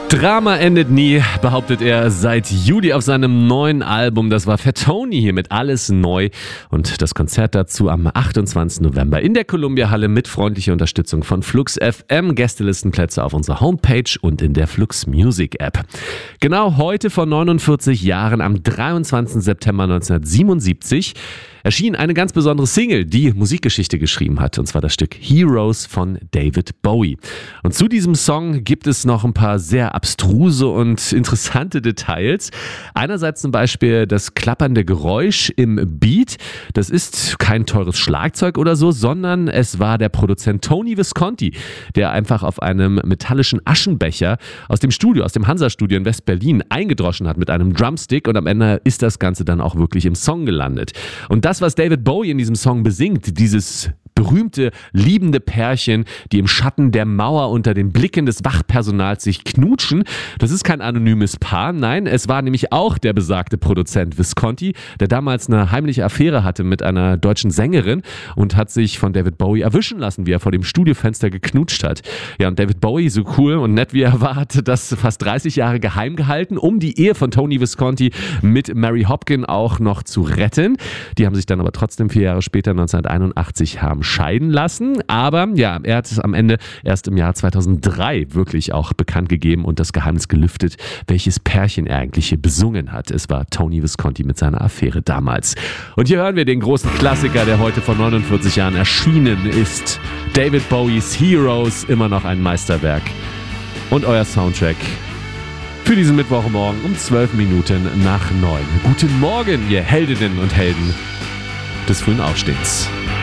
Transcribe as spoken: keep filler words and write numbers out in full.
Drama endet nie, behauptet er seit Juli auf seinem neuen Album. Das war Fat Tony hier mit Alles neu. Und das Konzert dazu am achtundzwanzigsten November in der Columbia-Halle mit freundlicher Unterstützung von Flux F M. Gästelistenplätze auf unserer Homepage und in der Flux Music App. Genau heute vor neunundvierzig Jahren, am dreiundzwanzigsten September neunzehnhundertsiebenundsiebzig, erschien eine ganz besondere Single, die Musikgeschichte geschrieben hat, und zwar das Stück Heroes von David Bowie. Und zu diesem Song gibt es noch ein paar sehr abstruse und interessante Details. Einerseits zum Beispiel das klappernde Geräusch im Beat. Das ist kein teures Schlagzeug oder so, sondern es war der Produzent Tony Visconti, der einfach auf einem metallischen Aschenbecher aus dem Studio, aus dem Hansa-Studio in West-Berlin eingedroschen hat mit einem Drumstick, und am Ende ist das Ganze dann auch wirklich im Song gelandet. Und das, was David Bowie in diesem Song besingt, dieses berühmte, liebende Pärchen, die im Schatten der Mauer unter den Blicken des Wachpersonals sich knutschen. Das ist kein anonymes Paar, nein, es war nämlich auch der besagte Produzent Visconti, der damals eine heimliche Affäre hatte mit einer deutschen Sängerin und hat sich von David Bowie erwischen lassen, wie er vor dem Studiofenster geknutscht hat. Ja, und David Bowie, so cool und nett wie er war, hatte das fast dreißig Jahre geheim gehalten, um die Ehe von Tony Visconti mit Mary Hopkin auch noch zu retten. Die haben sich dann aber trotzdem vier Jahre später, neunzehnhunderteinundachtzig, haben scheiden lassen. Aber ja, er hat es am Ende erst im Jahr zweitausenddrei wirklich auch bekannt gegeben und das Geheimnis gelüftet, welches Pärchen er eigentlich hier besungen hat. Es war Tony Visconti mit seiner Affäre damals. Und hier hören wir den großen Klassiker, der heute vor neunundvierzig Jahren erschienen ist. David Bowies Heroes, immer noch ein Meisterwerk. Und euer Soundtrack für diesen Mittwochmorgen um zwölf Minuten nach neun. Guten Morgen, ihr Heldinnen und Helden des frühen Aufstehens.